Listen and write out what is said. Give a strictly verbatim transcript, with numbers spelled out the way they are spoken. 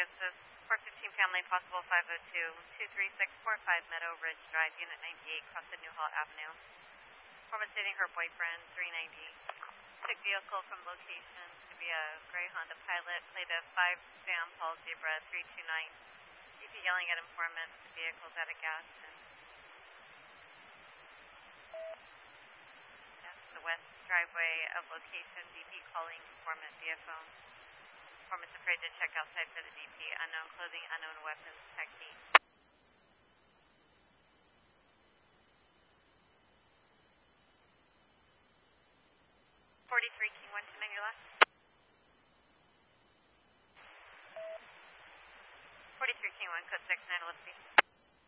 this is four fifteen family, possible five oh two, two three six four five Meadow Ridge Drive, Unit ninety-eight, cross the Newhall Avenue. Former stating her boyfriend, three ninety. Took vehicle from location to be a gray Honda Pilot, plate of five Sam Paul Zebra three two nine. D P yelling at informant, the vehicle's out of gas. And that's the west driveway of location, D P calling informant via phone. Informant's afraid to check outside for the D P, unknown clothing, unknown weapons, technique. forty-three King one two nine, your last. forty-three King one, code six nine, let's see.